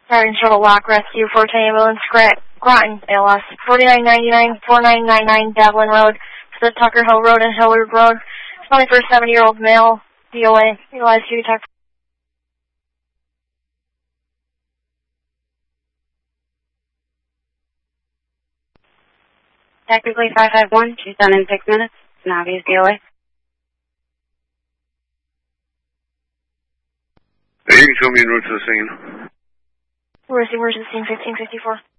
Sergeant Shuttle Lock Rescue 410 Ambulance, Groton, ALS 4999-4999 Devlin Road, to the Tucker Hill Road and Hilliard Road. Responding for a 70-year-old male, DOA, utilized to detect. Technically 551, she's done in 6 minutes. It's an obvious DOA. Hey, you can show me en route to the scene. We're to the scene 1554.